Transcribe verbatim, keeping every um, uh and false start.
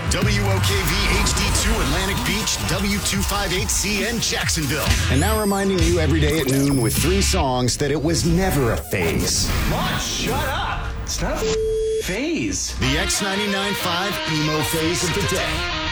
W O K V H D two Atlantic Beach, W two fifty-eight C N Jacksonville. And now reminding you every day at noon with three songs that it was never a phase. Mom, shut up. It's not a phase. The X ninety-nine point five emo phase of the day.